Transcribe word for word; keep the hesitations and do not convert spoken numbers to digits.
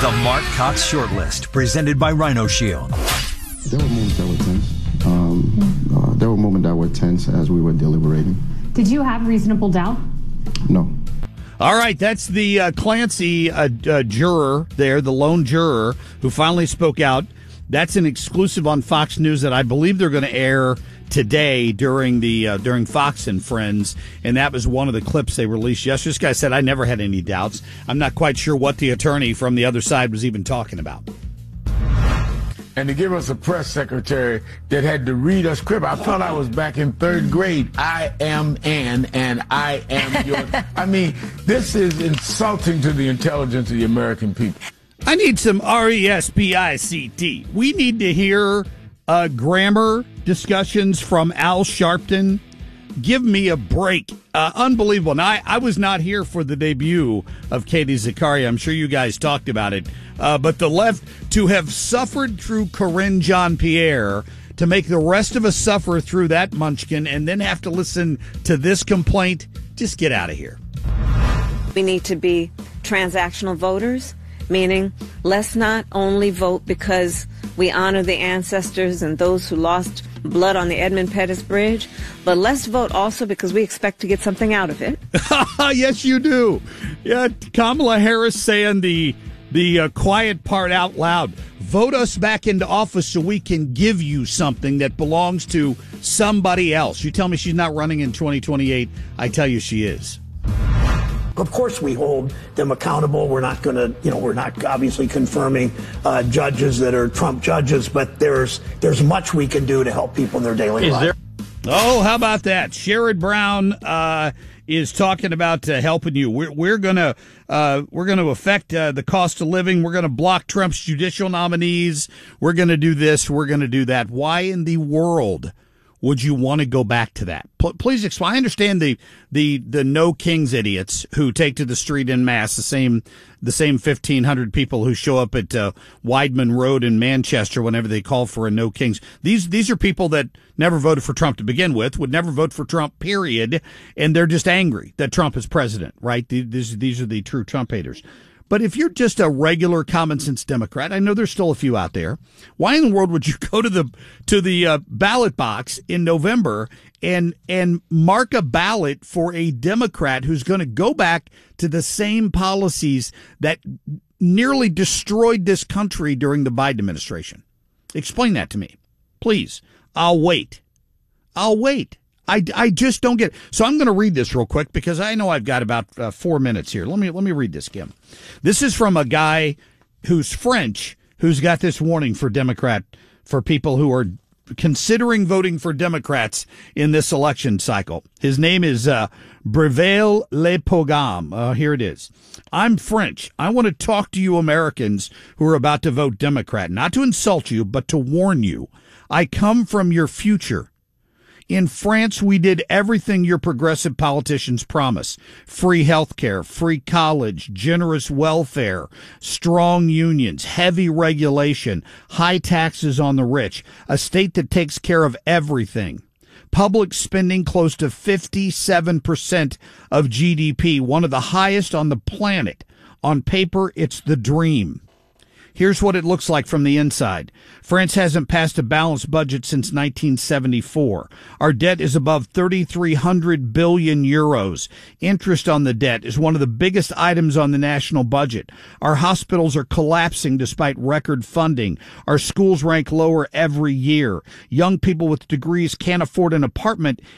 The Mark Cox Shortlist, presented by Rhino Shield. There were moments that were tense. Um, uh, there were moments that were tense as we were deliberating. Did you have reasonable doubt? No. All right, that's the uh, Clancy uh, uh, juror there, the lone juror who finally spoke out. That's an exclusive on Fox News that I believe they're going to air today during the uh, during Fox and Friends, and that was one of the clips they released yesterday. This guy said, I never had any doubts. I'm not quite sure what the attorney from the other side was even talking about. And to give us a press secretary that had to read a script, I felt I was back in third grade. I am Ann, and I am your... I mean, this is insulting to the intelligence of the American people. I need some R E S P I C T. We need to hear uh, grammar discussions from Al Sharpton. Give me a break. Uh, unbelievable. Now, I, I was not here for the debut of Katie Zakaria. I'm sure you guys talked about it. Uh, but the left, to have suffered through Corinne Jean-Pierre, to make the rest of us suffer through that munchkin, and then have to listen to this complaint, just get out of here. We need to be transactional voters, meaning let's not only vote because we honor the ancestors and those who lost blood on the Edmund Pettus Bridge, but let's vote also because we expect to get something out of it. Yes, you do. Yeah, Kamala Harris saying the the uh, quiet part out loud. Vote us back into office so we can give you something that belongs to somebody else. You tell me she's not running in twenty twenty-eight. I tell you she is. Of course, we hold them accountable. We're not going to, you know, we're not obviously confirming uh, judges that are Trump judges, but there's there's much we can do to help people in their daily life. Oh, how about that? Sherrod Brown uh, is talking about uh, helping you. We're we're gonna uh, we're gonna affect uh, the cost of living. We're gonna block Trump's judicial nominees. We're gonna do this. We're gonna do that. Why in the world would you want to go back to that? P- please explain. I understand the the the no kings idiots who take to the street en masse, the same the same fifteen hundred people who show up at uh, Weidman Road in Manchester whenever they call for a no kings. These these are people that never voted for Trump to begin with, would never vote for Trump, period, and they're just angry that Trump is president, right? These these are the true Trump haters. But if you're just a regular common sense Democrat, I know there's still a few out there. Why in the world would you go to the to the uh, ballot box in November and and mark a ballot for a Democrat who's going to go back to the same policies that nearly destroyed this country during the Biden administration? Explain that to me, please. I'll wait. I'll wait. I, I just don't get it. So I'm going to read this real quick because I know I've got about uh, four minutes here. Let me let me read this, Kim. This is from a guy who's French who's got this warning for Democrat, for people who are considering voting for Democrats in this election cycle. His name is uh, Brevel Le Pogam. Uh, here it is. I'm French. I want to talk to you Americans who are about to vote Democrat, not to insult you, but to warn you. I come from your future. In France, we did everything your progressive politicians promise. Free health care, free college, generous welfare, strong unions, heavy regulation, high taxes on the rich, a state that takes care of everything. Public spending close to fifty-seven percent of G D P, one of the highest on the planet. On paper, it's the dream. Here's what it looks like from the inside. France hasn't passed a balanced budget since nineteen seventy-four. Our debt is above thirty-three hundred billion euros. Interest on the debt is one of the biggest items on the national budget. Our hospitals are collapsing despite record funding. Our schools rank lower every year. Young people with degrees can't afford an apartment